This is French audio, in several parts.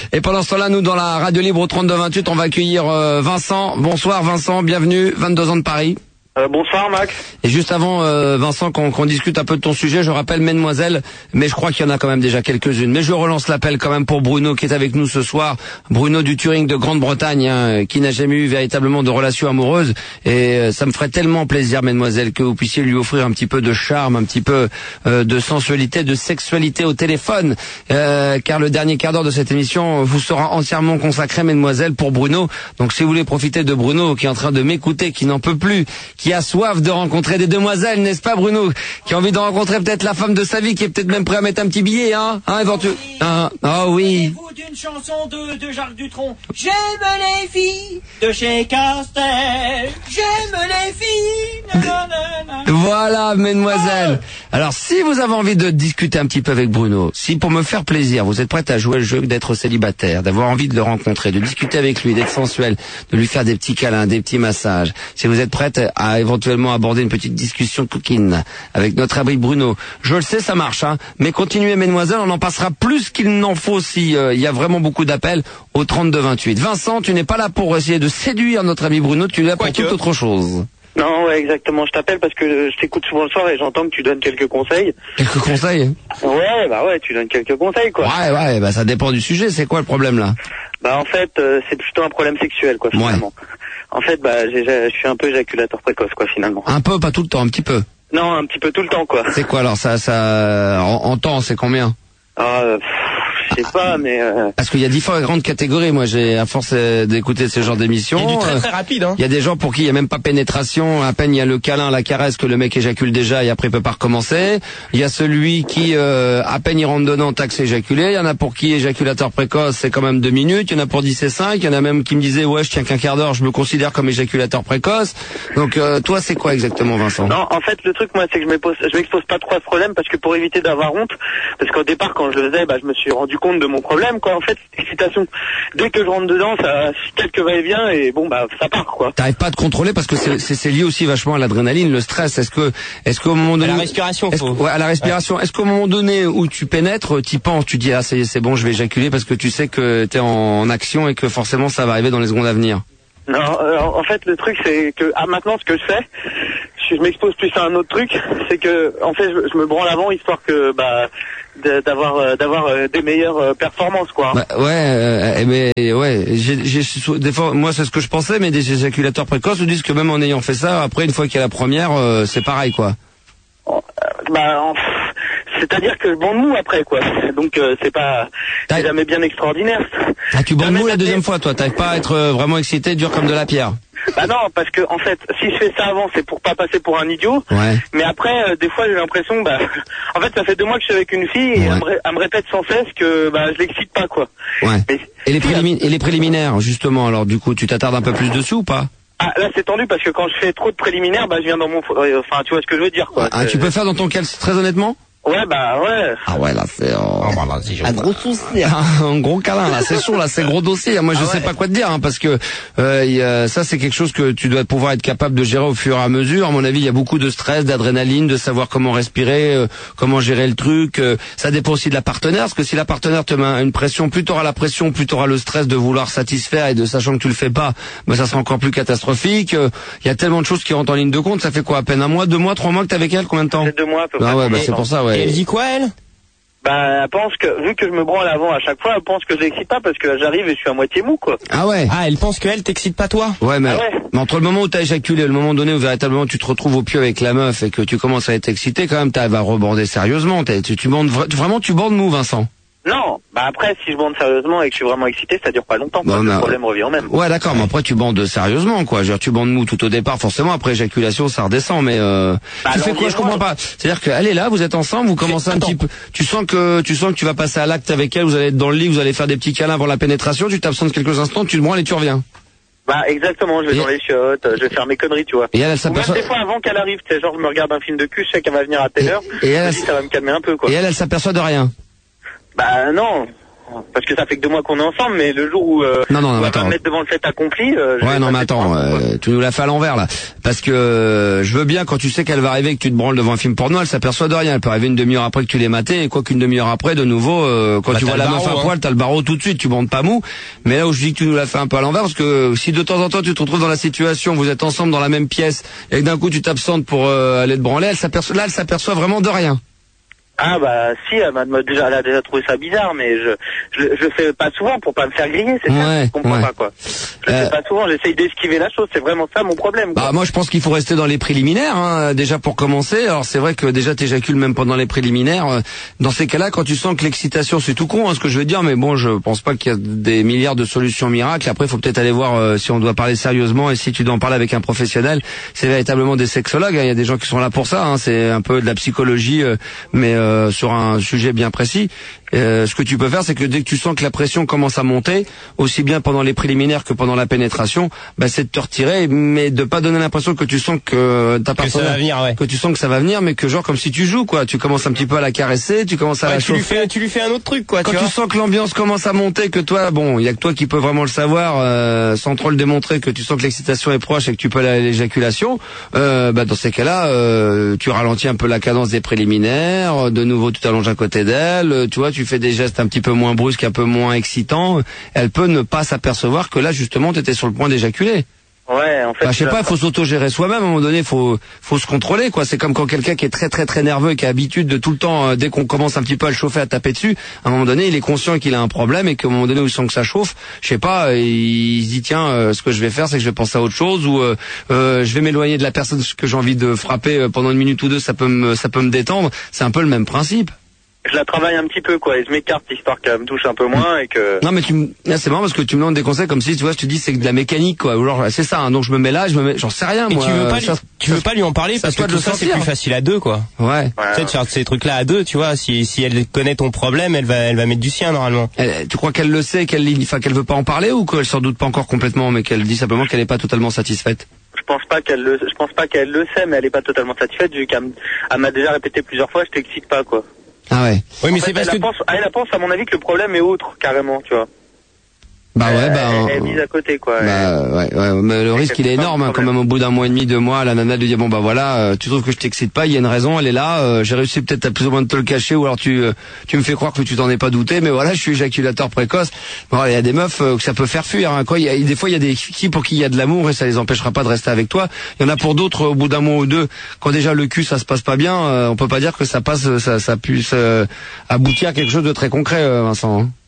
Et pendant ce temps-là, nous, dans la radio libre au 32-28, on va accueillir Vincent. Bonsoir Vincent, bienvenue, 22 ans de Paris. Bonsoir Max. Et juste avant, Vincent, qu'on discute un peu de ton sujet, je rappelle Mesdemoiselles, mais je crois qu'il y en a quand même déjà quelques-unes. Mais je relance l'appel quand même pour Bruno qui est avec nous ce soir. Bruno du Turing de Grande-Bretagne, hein, qui n'a jamais eu véritablement de relation amoureuse. Et ça me ferait tellement plaisir, Mesdemoiselles, que vous puissiez lui offrir un petit peu de charme, un petit peu de sensualité, de sexualité au téléphone. Car le dernier quart d'heure de cette émission vous sera entièrement consacré, Mesdemoiselles, pour Bruno. Donc si vous voulez profiter de Bruno qui est en train de m'écouter, qui n'en peut plus, qui a soif de rencontrer des demoiselles, n'est-ce pas Bruno? Qui a envie de rencontrer peut-être la femme de sa vie, qui est peut-être même prêt à mettre un petit billet, hein, éventuellement. Ah oui. Vous d'une chanson de Jacques Dutronc. J'aime les filles de chez Castel. J'aime les filles. Nanana. Voilà, Mesdemoiselles. Alors, si vous avez envie de discuter un petit peu avec Bruno, si pour me faire plaisir, vous êtes prête à jouer le jeu d'être célibataire, d'avoir envie de le rencontrer, de discuter avec lui, d'être sensuel, de lui faire des petits câlins, des petits massages, si vous êtes prête à éventuellement aborder une petite discussion coquine avec notre abri Bruno, je le sais, ça marche, hein, mais continuez, Mesdemoiselles, on en passera plus qu'il n'en faut si il y a vraiment beaucoup d'appels au 32-28. Vincent, tu n'es pas là pour essayer de séduire notre ami Bruno, tu es là pour toute autre chose. Non, ouais, exactement. Je t'appelle parce que je t'écoute souvent le soir et j'entends que tu donnes quelques conseils. Quelques conseils? Ouais, tu donnes quelques conseils, quoi. Ouais, bah ça dépend du sujet. C'est quoi le problème là? Bah en fait, c'est plutôt un problème sexuel, quoi, finalement. Ouais. En fait, bah je suis un peu éjaculateur précoce, quoi, finalement. Un peu, pas tout le temps, un petit peu. Non, un petit peu tout le temps, quoi. C'est quoi alors ça en temps, c'est combien? Je sais pas, mais... Parce qu'il y a différentes catégories. Moi, j'ai à force d'écouter ce genre d'émissions. Il y a du très très rapide, hein. Il y a des gens pour qui il n'y a même pas pénétration. À peine il y a le câlin, la caresse que le mec éjacule déjà et après il peut pas recommencer. Il y a celui qui, à peine il rentre dedans, tac, c'est éjaculé. Il y en a pour qui éjaculateur précoce, c'est quand même 2 minutes. Il y en a pour 10 c'est 5. Il y en a même qui me disaient, ouais, je tiens qu'un quart d'heure, je me considère comme éjaculateur précoce. Donc, toi, c'est quoi exactement, Vincent? Non, en fait, le truc, moi, c'est que je m'expose pas trop à ce problème parce que pour éviter d'avoir honte, parce qu'au départ, quand je le faisais, bah, je me suis rendu compte de mon problème, quoi. En fait, l'excitation, dès que je rentre dedans, ça, quelques va-et-vient et bon, bah, ça part, quoi. T'arrives pas à te contrôler parce que c'est lié aussi vachement à l'adrénaline, le stress. Est-ce qu'au moment donné... À la respiration, à la respiration. Ouais. Est-ce qu'au moment donné où tu pénètres, t'y penses, tu dis, ah, c'est bon, je vais éjaculer parce que tu sais que t'es en action et que forcément ça va arriver dans les secondes à venir? Non, en fait, le truc, c'est que, maintenant, ce que je fais, je m'expose plus à un autre truc, c'est que, en fait, je me branle avant, histoire que, bah, d'avoir des meilleures performances, quoi. Bah, mais des fois, moi c'est ce que je pensais, mais des éjaculateurs précoces nous disent que même en ayant fait ça, après une fois qu'il y a la première, c'est pareil, quoi. C'est-à-dire que je bande mou après, quoi. Donc c'est jamais bien extraordinaire. Ah, tu bandes mou la deuxième fois, toi. T'arrives pas à être vraiment excité, dur comme de la pierre. Bah non, parce que en fait, si je fais ça avant, c'est pour pas passer pour un idiot. Ouais. Mais après, des fois, j'ai l'impression, en fait, ça fait 2 mois que je suis avec une fille et elle me répète sans cesse que je l'excite pas, quoi. Ouais. Mais, et les préliminaires, justement. Alors du coup, tu t'attardes un peu plus dessus ou pas? Ah, là, c'est tendu parce que quand je fais trop de préliminaires, je viens dans mon, enfin, tu vois ce que je veux dire, quoi. Ah, tu peux faire dans ton cas, très honnêtement? Ouais, ouais. Ah ouais, là, c'est un gros souci, hein. Un gros câlin, là, c'est chaud, là, c'est gros dossier. Moi, je sais pas quoi te dire, hein, parce que ça, c'est quelque chose que tu dois pouvoir être capable de gérer au fur et à mesure. À mon avis, il y a beaucoup de stress, d'adrénaline, de savoir comment respirer, comment gérer le truc. Ça dépend aussi de la partenaire, parce que si la partenaire te met une pression, plus t'auras la pression, plus t'auras le stress de vouloir satisfaire et de sachant que tu le fais pas, ça sera encore plus catastrophique. Il y a tellement de choses qui rentrent en ligne de compte. Ça fait quoi, à peine 1 mois, 2 mois, 3 mois que t'es avec elle? Combien de temps? C'est 2 mois à peu près. Ah ouais, c'est pour ça, ouais. Et elle dit quoi, elle? Elle pense que, vu que je me branle avant à chaque fois, elle pense que je l'excite pas parce que j'arrive et je suis à moitié mou, quoi. Ah ouais. Ah, elle pense qu'elle t'excite pas, toi? Ouais, mais entre le moment où t'as éjaculé et le moment donné où véritablement tu te retrouves au pieu avec la meuf et que tu commences à être excité, quand même, t'arrives à reborder sérieusement. Tu bandes mou, Vincent? Non, après, si je bande sérieusement et que je suis vraiment excité, ça dure pas longtemps, le problème revient au même. Ouais, d'accord, mais après tu bandes sérieusement, quoi. Je veux dire, tu bandes mou tout au départ, forcément, après éjaculation, ça redescend, mais tu fais quoi? Je comprends pas. C'est-à-dire qu'elle est là, vous êtes ensemble, vous commencez un petit peu, tu sens que tu vas passer à l'acte avec elle, vous allez être dans le lit, vous allez faire des petits câlins avant la pénétration, tu t'absentes quelques instants, tu te branles et tu reviens. Exactement, je vais dans les chiottes, je vais faire mes conneries, tu vois. Et elle s'aperçoit... Même des fois avant qu'elle arrive, tu sais, genre je me regarde un film de cul, je sais qu'elle va venir à telle heure, ça va me calmer un peu, quoi. Et elle s'aperçoit de rien. Non. parce que ça fait que 2 mois qu'on est ensemble, mais le jour où non, on va attends. me mettre devant le fait accompli. Ouais, non, mais attends, tu nous l'as fait à l'envers là, parce que je veux bien quand tu sais qu'elle va arriver, que tu te branles devant un film porno, elle s'aperçoit de rien. Elle peut arriver une demi-heure après que tu l'aies maté, et quoi qu'une demi-heure après, de nouveau, quand tu vois la meuf à poil, t'as le barreau tout de suite, tu bandes pas mou. Mais là où je dis que tu nous l'as fait un peu à l'envers, parce que si de temps en temps tu te retrouves dans la situation, vous êtes ensemble dans la même pièce, et que d'un coup tu t'absentes pour aller te branler, elle s'aperçoit vraiment de rien. Ah bah si, elle a déjà trouvé ça bizarre, mais je fais pas souvent pour pas me faire griller, c'est ça, je comprends pas quoi. Je fais pas souvent, j'essaye d'esquiver la chose, c'est vraiment ça mon problème, quoi. Bah moi je pense qu'il faut rester dans les préliminaires, hein, déjà pour commencer. Alors c'est vrai que déjà t'éjacules même pendant les préliminaires. Dans ces cas-là, quand tu sens que l'excitation, c'est tout con, hein, ce que je veux dire, mais bon, je pense pas qu'il y a des milliards de solutions miracles. Après, il faut peut-être aller voir si on doit parler sérieusement, et si tu dois en parler avec un professionnel. C'est véritablement des sexologues, hein. Il y a des gens qui sont là pour ça, hein. C'est un peu de la psychologie, mais sur un sujet bien précis. Ce que tu peux faire, c'est que dès que tu sens que la pression commence à monter, aussi bien pendant les préliminaires que pendant la pénétration, bah c'est de te retirer, mais de pas donner l'impression que tu sens que ta partenaire, que tu sens que ça va venir, mais que genre comme si tu joues, quoi. Tu commences un petit peu à la caresser, tu commences à la chauffer. Tu lui fais un autre truc, quoi. Quand tu sens que l'ambiance commence à monter, que toi, bon, il y a que toi qui peux vraiment le savoir, sans trop le démontrer, que tu sens que l'excitation est proche et que tu peux aller à l'éjaculation, bah dans ces cas-là, tu ralentis un peu la cadence des préliminaires, de nouveau tu t'allonges à côté d'elle, tu vois, tu fais des gestes un petit peu moins brusques, un peu moins excitants, elle peut ne pas s'apercevoir que là justement tu étais sur le point d'éjaculer. Ouais, en fait. Bah, je sais pas, il faut s'auto-gérer soi-même, à un moment donné, faut se contrôler, quoi. C'est comme quand quelqu'un qui est très très très nerveux et qui a l'habitude de tout le temps, dès qu'on commence un petit peu à le chauffer, à taper dessus, à un moment donné, il est conscient qu'il a un problème et qu'à un moment donné où il sent que ça chauffe, je sais pas, il se dit tiens, ce que je vais faire, c'est que je vais penser à autre chose, ou je vais m'éloigner de la personne que j'ai envie de frapper pendant 1 minute ou 2, ça peut me détendre. C'est un peu le même principe. Je la travaille un petit peu, quoi, et je m'écarte histoire qu'elle me touche un peu moins et que... Non mais c'est marrant parce que tu me donnes des conseils comme si, tu vois, je te dis c'est de la mécanique, quoi. Ou genre, c'est ça, hein, donc je me mets là, j'en sais rien, moi. Et tu veux pas lui en parler parce que tout ça c'est plus facile à 2, quoi. Ouais. Tu sais, de faire ces trucs-là à 2, tu vois, si elle connaît ton problème, elle va mettre du sien, normalement. Tu crois qu'elle le sait, qu'elle veut pas en parler, ou qu'elle s'en doute pas encore complètement, mais qu'elle dit simplement qu'elle est pas totalement satisfaite? Je pense pas qu'elle le sait, mais elle est pas totalement satisfaite, vu qu'elle m'a déjà répété plusieurs fois, je t'excite pas, quoi. Ah ouais. Oui, mais c'est parce que elle pense à mon avis que le problème est autre, carrément, tu vois. Bah ouais, elle mise à côté, quoi. Ouais, mais le risque il est énorme, hein, quand même. Au bout d'1 mois et demi, 2 mois, la nana lui dit bon bah voilà, tu trouves que je t'excite pas, il y a une raison, elle est là, j'ai réussi peut-être à plus ou moins de te le cacher, ou alors tu me fais croire que tu t'en es pas douté, mais voilà, je suis éjaculateur précoce. Bon, il y a des meufs que ça peut faire fuir, hein, quoi. Des fois il y a des filles pour qui il y a de l'amour et ça les empêchera pas de rester avec toi. Il y en a pour d'autres, au bout d'1 mois ou 2, quand déjà le cul ça se passe pas bien, on peut pas dire que ça puisse aboutir à quelque chose de très concret, Vincent. Hein.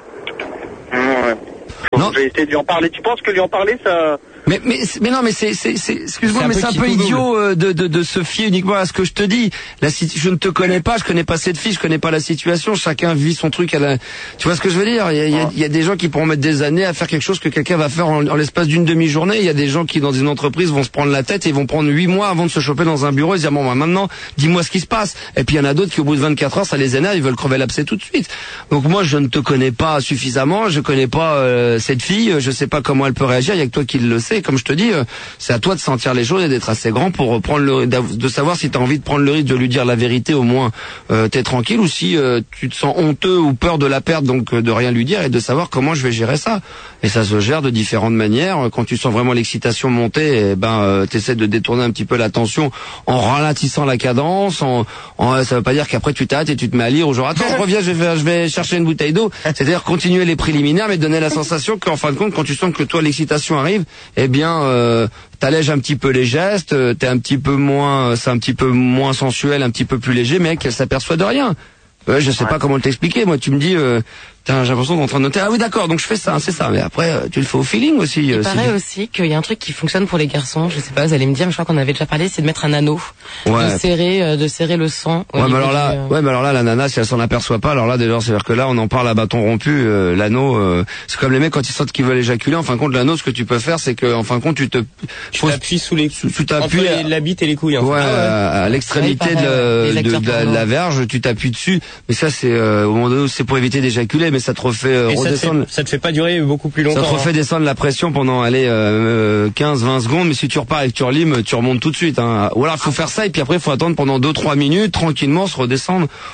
Non. J'ai essayé de lui en parler. Tu penses que lui en parler, ça... Mais non, mais c'est excuse-moi, mais c'est un peu idiot de se fier uniquement à ce que je te dis. Je ne te connais pas, je connais pas cette fille, je connais pas la situation. Chacun vit son truc tu vois ce que je veux dire? Il y a des gens qui pourront mettre des années à faire quelque chose que quelqu'un va faire en l'espace d'une demi-journée. Il y a des gens qui dans une entreprise vont se prendre la tête et vont prendre 8 mois avant de se choper dans un bureau et se dire bon bah maintenant dis-moi ce qui se passe. Et puis il y en a d'autres qui au bout de 24 heures ça les énerve, ils veulent crever l'abcès tout de suite. Donc moi je ne te connais pas suffisamment, je connais pas cette fille, je sais pas comment elle peut réagir. Il y a que toi qui le sais. Comme je te dis, c'est à toi de sentir les choses et d'être assez grand pour prendre de savoir si tu as envie de prendre le risque de lui dire la vérité, au moins t'es tranquille, ou si tu te sens honteux ou peur de la perdre, donc de rien lui dire, et de savoir comment je vais gérer ça. Et ça se gère de différentes manières. Quand tu sens vraiment l'excitation monter, t'essaies de détourner un petit peu l'attention en ralentissant la cadence. Ça veut pas dire qu'après tu t'arrêtes et tu te mets à lire, ou genre attends je reviens, je vais chercher une bouteille d'eau. C'est-à-dire continuer les préliminaires, mais donner la sensation qu'en fin de compte, quand tu sens que toi l'excitation arrive, eh bien t'allèges un petit peu les gestes, c'est un petit peu moins sensuel, un petit peu plus léger, mais qu'elle s'aperçoit de rien. Je sais pas comment t'expliquer. Moi, tu me dis, j'ai l'impression d'être en train de noter. Ah oui, d'accord. Donc je fais ça, c'est ça. Mais après, tu le fais au feeling aussi. Il paraît aussi qu'il y a un truc qui fonctionne pour les garçons. Je sais pas, vous allez me dire, mais je crois qu'on avait déjà parlé, c'est de mettre un anneau, de serrer le sang. Ouais, mais alors là, la nana, si elle s'en aperçoit pas, alors là, déjà, c'est-à-dire que là, on en parle à bâton rompu. L'anneau, c'est comme les mecs quand ils sentent qu'ils veulent éjaculer. En fin de compte, l'anneau, ce que tu peux faire, c'est que, en fin de compte, tu t'appuies entre la bite et les couilles. Ouais, à l'extrémité de la verge, tu t'appuies dessus. Mais ça, c'est au moment donné, c'est pour éviter d'éjaculer. Mais ça te refait redescendre. Ça te fait pas durer beaucoup plus longtemps. Ça te refait descendre la pression pendant 15-20 secondes, mais si tu repars et que tu relimes, tu remontes tout de suite. Hein. Ou alors il faut faire ça et puis après il faut attendre pendant 2-3 minutes tranquillement, se redescendre.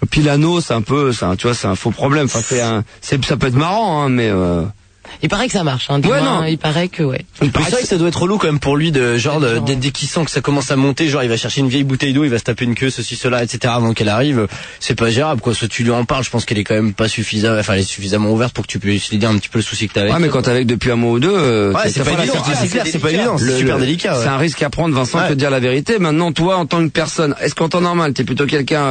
Puis l'anneau, c'est un faux problème. Enfin, ça peut être marrant, hein, mais. Il paraît que ça marche, hein. Il paraît que ouais. C'est vrai que ça doit être relou quand même pour lui dès qu'il sent que ça commence à monter, genre il va chercher une vieille bouteille d'eau, il va se taper une queue, ceci, cela, etc. avant qu'elle arrive. C'est pas gérable, quoi. Soit tu lui en parles, je pense qu'elle est quand même pas elle est suffisamment ouverte pour que tu puisses lui dire un petit peu le souci que t'as avec. Ouais, mais quand t'es avec depuis un mois ou deux, c'est pas évident. C'est clair, c'est pas évident. C'est super délicat. C'est un risque à prendre, Vincent, de te dire la vérité. Maintenant, toi, en tant que personne, est-ce qu'en temps normal, t'es plutôt quelqu'un,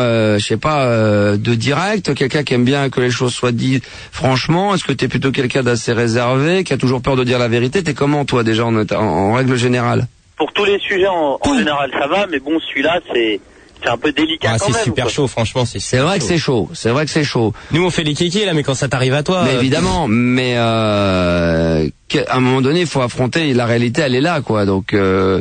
de direct, quelqu'un qui aime bien que les choses soient dites franchement? Est-ce que t'es plutôt quelqu'un d'assez réservé, qui a toujours peur de dire la vérité? T'es comment, toi, déjà, en règle générale? Pour tous les sujets, en général, ça va, mais bon, celui-là, c'est un peu délicat quand même. C'est super chaud, franchement. C'est vrai que c'est chaud. C'est vrai que c'est chaud. Nous, on fait les kékés, là, mais quand ça t'arrive à toi. Mais évidemment, mais à un moment donné, il faut affronter la réalité, elle est là, quoi. Donc,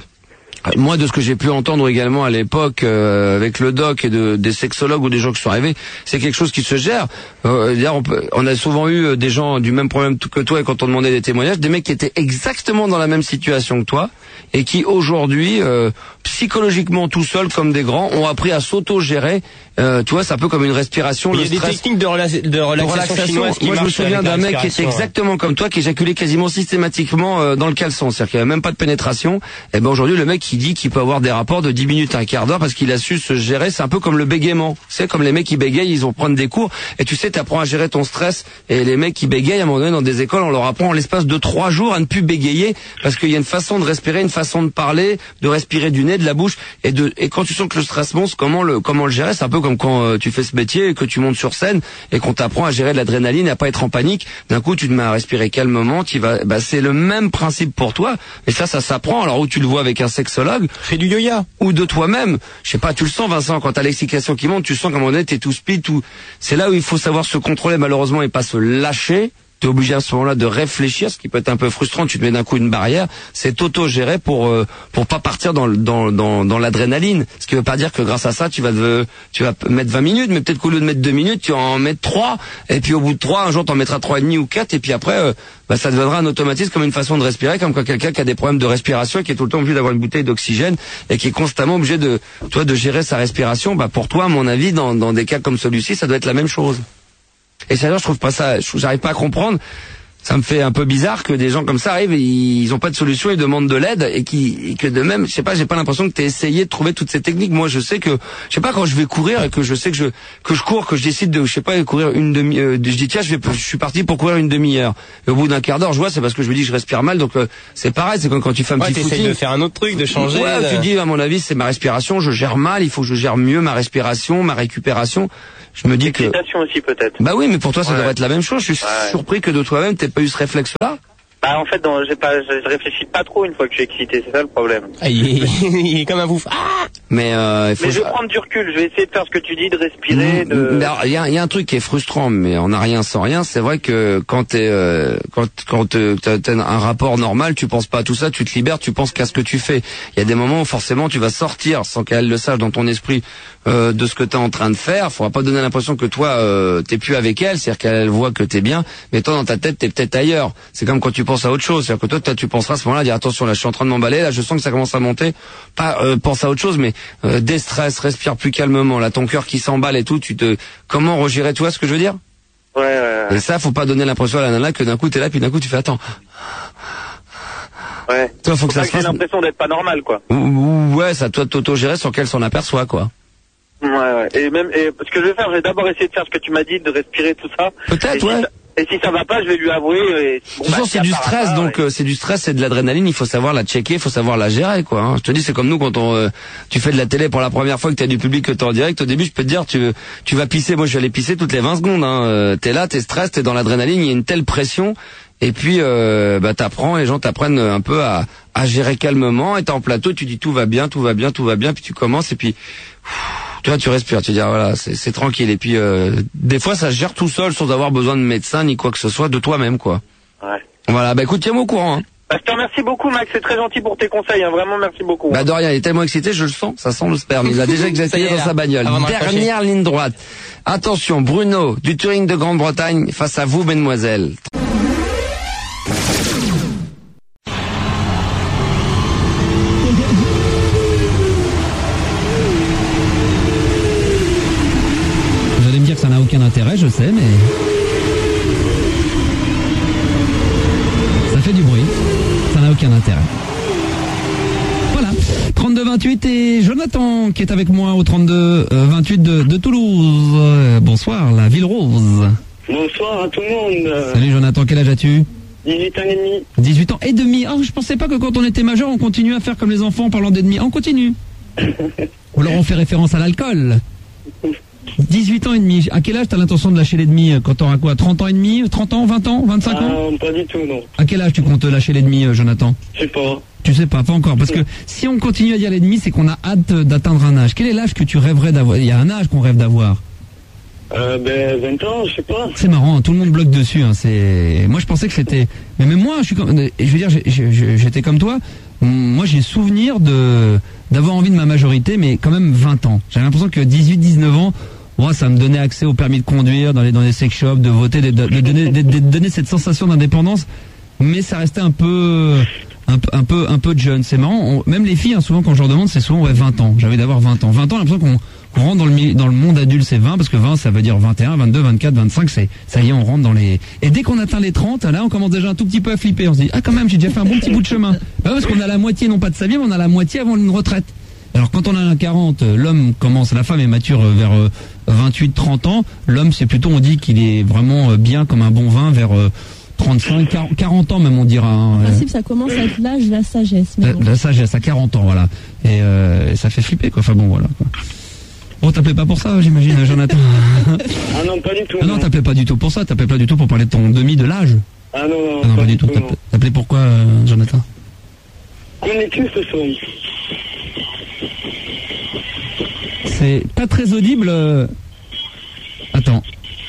moi, de ce que j'ai pu entendre également à l'époque avec le doc et des sexologues ou des gens qui sont arrivés, c'est quelque chose qui se gère. D'ailleurs, on a souvent eu des gens du même problème que toi, et quand on demandait des témoignages, des mecs qui étaient exactement dans la même situation que toi et qui aujourd'hui, psychologiquement tout seuls comme des grands, ont appris à s'auto-gérer. Tu vois, c'est un peu comme une respiration. Il y a des techniques de relaxation chinoise qui Moi, je me souviens d'un mec qui était exactement comme toi, qui éjaculait quasiment systématiquement dans le caleçon, c'est-à-dire qu'il n'y avait même pas de pénétration. Et ben aujourd'hui, le mec qui dit qu'il peut avoir des rapports de 10 minutes à un quart d'heure parce qu'il a su se gérer, c'est un peu comme le bégaiement. C'est comme les mecs qui bégayent, ils vont prendre des cours et tu sais, t'apprends à gérer ton stress. Et les mecs qui bégayent, à un moment donné, dans des écoles, on leur apprend en l'espace de 3 jours à ne plus bégayer parce qu'il y a une façon de respirer, une façon de parler, de respirer du nez, de la bouche et quand tu sens que le stress monte, comment le gérer? C'est un peu comme quand tu fais ce métier et que tu montes sur scène et qu'on t'apprend à gérer de l'adrénaline et à pas être en panique. D'un coup, tu te mets à respirer calmement, c'est le même principe pour toi. Et ça s'apprend. Alors où tu le vois avec un sexologue, fais du yoga ou de toi-même. Je sais pas, tu le sens, Vincent, quand t'as l'excitation qui monte, tu sens qu'à un moment donné, t'es tout speed, c'est là où il faut savoir se contrôler, malheureusement, et pas se lâcher. T'es obligé à ce moment-là de réfléchir, ce qui peut être un peu frustrant. Tu te mets d'un coup une barrière. C'est auto-géré pour pas partir dans l'adrénaline. Ce qui veut pas dire que grâce à ça, tu vas mettre 20 minutes, mais peut-être qu'au lieu de mettre 2 minutes, tu vas en mettre 3. Et puis au bout de 3, un jour, t'en mettras 3,5 ou 4. Et puis après, ça deviendra un automatisme, comme une façon de respirer, comme quand quelqu'un qui a des problèmes de respiration et qui est tout le temps obligé d'avoir une bouteille d'oxygène et qui est constamment obligé de gérer sa respiration. Pour toi, à mon avis, dans des cas comme celui-ci, ça doit être la même chose. Et ça, je trouve pas ça, j'arrive pas à comprendre. Ça me fait un peu bizarre que des gens comme ça arrivent et ils ont pas de solution, ils demandent de l'aide et que de même, je sais pas, j'ai pas l'impression que t'aies essayé de trouver toutes ces techniques. Moi, je sais que, je sais pas, quand je vais courir et que je sais que je cours, que je décide de, je sais pas, courir je dis tiens, je suis parti pour courir une demi-heure. Et au bout d'un quart d'heure, je vois, c'est parce que je me dis que je respire mal, donc c'est pareil, c'est quand tu fais un petit footing. T'essayes de faire un autre truc, de changer. Ouais, tu dis, à mon avis, c'est ma respiration, je gère mal, il faut que je gère mieux ma respiration, ma récupération. Je me dis que. L'excitation aussi, peut-être. Bah oui, mais pour toi, ça devrait être la même chose. Je suis surpris que de toi-même, t'aies pas eu ce réflexe-là. Bah, en fait, je réfléchis pas trop une fois que je suis excité, c'est ça le problème. Ah, il est comme un bouffe. Ah mais je vais prendre du recul, je vais essayer de faire ce que tu dis, de respirer, il y a un truc qui est frustrant, mais on n'a rien sans rien. C'est vrai que quand t'as un rapport normal, tu penses pas à tout ça, tu te libères, tu penses qu'à ce que tu fais. Il y a des moments où forcément tu vas sortir sans qu'elle le sache dans ton esprit de ce que t'es en train de faire. Faudra pas donner l'impression que toi t'es plus avec elle, c'est-à-dire qu'elle voit que t'es bien, mais toi dans ta tête t'es peut-être ailleurs. C'est comme quand tu penses à autre chose, c'est-à-dire que toi tu penseras à ce moment-là, dire attention là je suis en train de m'emballer, là je sens que ça commence à monter. Pas pense à autre chose, mais déstresse, respire plus calmement, là ton cœur qui s'emballe et tout, comment regérer, tu vois ce que je veux dire? Ouais. Et ça, faut pas donner l'impression à la nana que d'un coup t'es là puis d'un coup tu fais attends. Ouais. Toi, faut que ça se fasse. J'ai l'impression d'être pas normal, quoi. Ouais, ça doit t'auto-gérer sans qu'elle s'en aperçoit, quoi. Ouais. Et ce que je vais faire, je vais d'abord essayer de faire ce que tu m'as dit, de respirer tout ça. Peut-être, ouais. Et si ça va pas, je vais lui avouer. De toute façon, c'est du stress, donc c'est du stress, c'est de l'adrénaline. Il faut savoir la checker, il faut savoir la gérer, quoi. Hein. Je te dis, c'est comme nous quand tu fais de la télé pour la première fois que t'as du public, que t'es en direct. Au début, je peux te dire, tu vas pisser. Moi, je vais aller pisser toutes les 20 secondes. Hein. T'es là, t'es stress, t'es dans l'adrénaline. Il y a une telle pression. Et puis, t'apprends, les gens t'apprennent un peu à gérer calmement. Et t'es en plateau, tu dis tout va bien. Puis tu commences et puis. Toi, tu respires, tu dis voilà, c'est tranquille. Et puis des fois, ça se gère tout seul, sans avoir besoin de médecin ni quoi que ce soit, de toi-même, quoi. Ouais. Voilà, écoute, tiens-moi au courant. Hein. Je te remercie beaucoup, Max. C'est très gentil pour tes conseils. Hein. Vraiment, merci beaucoup. Bah de rien, il est tellement excité, je le sens. Ça sent le sperme. Il a déjà exaspéré dans sa bagnole. Dernière ligne droite. Attention, Bruno du Touring de Grande-Bretagne face à vous, mesdemoiselles. Voilà. 32-28 et Jonathan qui est avec moi au 32-28 de Toulouse. Bonsoir, la ville rose. Bonsoir à tout le monde. Salut Jonathan, quel âge as-tu? 18 ans et demi. 18 ans et demi. Oh, je pensais pas que quand on était majeur, on continuait à faire comme les enfants en parlant d'ennemis. On continue. Ou alors on fait référence à l'alcool. 18 ans et demi. À quel âge t'as l'intention de lâcher l'ennemi quand t'auras quoi? 30 ans et demi? 30 ans? 20 ans? 25 ans? Ah, pas du tout, non. À quel âge tu comptes lâcher l'ennemi, Jonathan? Je sais pas. Tu sais pas encore. Parce que si on continue à dire l'ennemi, c'est qu'on a hâte d'atteindre un âge. Quel est l'âge que tu rêverais d'avoir? Il y a un âge qu'on rêve d'avoir. 20 ans, je sais pas. C'est marrant, tout le monde bloque dessus. Hein, moi, je pensais que c'était. Mais même moi, je veux dire, j'étais comme toi. Moi, j'ai souvenir d'avoir envie de ma majorité, mais quand même 20 ans. J'avais l'impression que 18-19 ans, moi, ça me donnait accès au permis de conduire dans les sex shops, de voter, de donner cette sensation d'indépendance. Mais ça restait un peu de jeune. C'est marrant. Même les filles, hein, souvent quand je leur demande, c'est souvent 20 ans. J'avais d'avoir 20 ans. 20 ans, j'ai l'impression qu'on rentre dans le monde adulte, c'est 20, parce que 20, ça veut dire 21, 22, 24, 25, ça y est, on rentre dans les... Et dès qu'on atteint les 30, là, on commence déjà un tout petit peu à flipper. On se dit, ah, quand même, j'ai déjà fait un bon petit bout de chemin. Bah, parce qu'on a la moitié, non pas de sa vie, mais on a la moitié avant une retraite. Alors, quand on a un 40, l'homme commence, la femme est mature vers 28, 30 ans. L'homme, c'est plutôt, on dit qu'il est vraiment bien comme un bon vin vers 35, 40 ans même, on dira. Hein. En principe, ça commence avec l'âge de la sagesse. La sagesse, à 40 ans, voilà. Et ça fait flipper, quoi. Enfin bon, voilà, quoi. Bon, t'appelais pas pour ça, j'imagine, Jonathan. Ah non, pas du tout. Ah non, t'appelais pas du tout pour ça, t'appelais pas du tout pour parler de ton demi de l'âge. Ah non, ah non, pas du tout. T'appelais pourquoi, Jonathan? Qu'on est-tu ce soir? C'est pas très audible. Attends.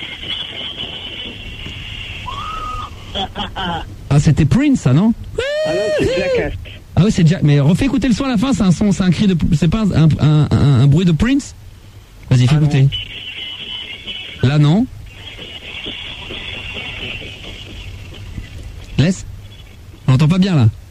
Ah, c'était Prince, ça, non? Ah non, c'est Jackass. Ah oui, c'est Jack. Mais refais écouter le son à la fin, c'est un son, c'est un cri de... C'est pas un bruit de Prince? Vas-y, fais écouter. Non. Là, non. Laisse. On n'entend pas bien, là.